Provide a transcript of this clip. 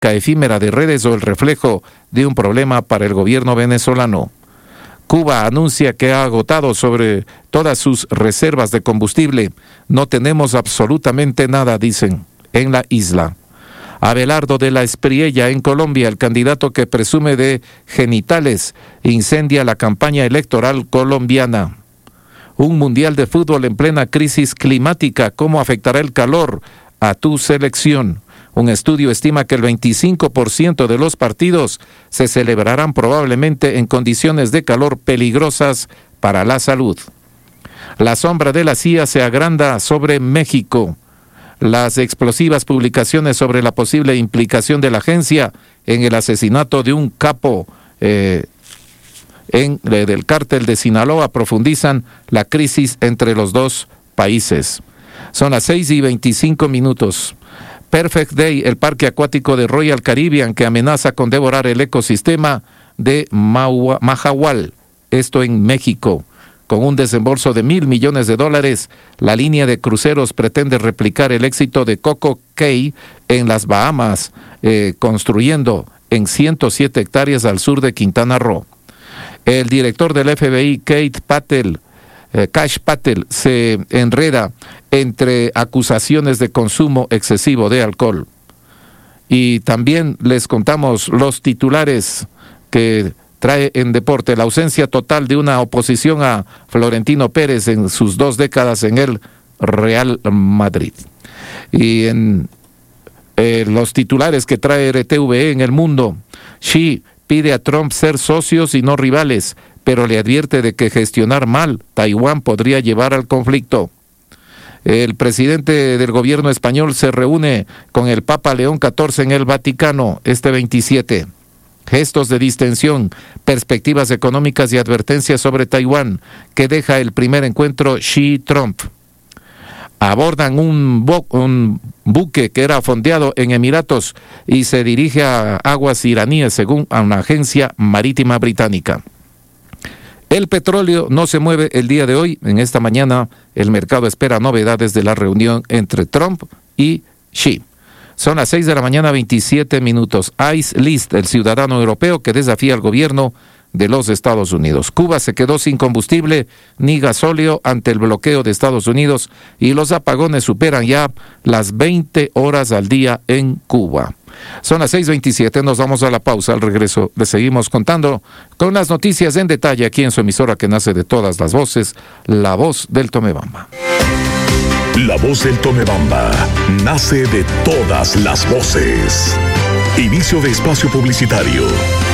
dinámica efímera de redes o el reflejo de un problema para el gobierno venezolano. Cuba anuncia que ha agotado sobre todas sus reservas de combustible. No tenemos absolutamente nada, dicen, en la isla. Abelardo de la Espriella, en Colombia, el candidato que presume de genitales, incendia la campaña electoral colombiana. Un mundial de fútbol en plena crisis climática. ¿Cómo afectará el calor a tu selección? Un estudio estima que el 25% de los partidos se celebrarán probablemente en condiciones de calor peligrosas para la salud. La sombra de la CIA se agranda sobre México. Las explosivas publicaciones sobre la posible implicación de la agencia en el asesinato de un capo del cártel de Sinaloa profundizan la crisis entre los dos países. Son las 6:25. Perfect Day, el parque acuático de Royal Caribbean que amenaza con devorar el ecosistema de Mahahual, esto en México. Con un desembolso de $1,000 millones, la línea de cruceros pretende replicar el éxito de Coco Cay en las Bahamas, construyendo en 107 hectáreas al sur de Quintana Roo. El director del FBI, Kash Patel, se enreda entre acusaciones de consumo excesivo de alcohol. Y también les contamos los titulares que trae en deporte: la ausencia total de una oposición a Florentino Pérez en sus 2 décadas en el Real Madrid. Y en los titulares que trae RTVE en el mundo: Xi pide a Trump ser socios y no rivales, pero le advierte de que gestionar mal Taiwán podría llevar al conflicto. El presidente del gobierno español se reúne con el Papa León XIV en el Vaticano este 27. Gestos de distensión, perspectivas económicas y advertencias sobre Taiwán, que deja el primer encuentro Xi-Trump. Abordan un buque que era fondeado en Emiratos y se dirige a aguas iraníes, según una agencia marítima británica. El petróleo no se mueve el día de hoy. En esta mañana el mercado espera novedades de la reunión entre Trump y Xi. Son las 6:27. ICE List, el ciudadano europeo que desafía al gobierno de los Estados Unidos. Cuba se quedó sin combustible ni gasóleo ante el bloqueo de Estados Unidos y los apagones superan ya las 20 horas al día en Cuba. Son las 6:27, nos vamos a la pausa. Al regreso les seguimos contando con las noticias en detalle aquí en su emisora que nace de todas las voces, La Voz del Tomebamba. La Voz del Tomebamba nace de todas las voces. Inicio de espacio publicitario.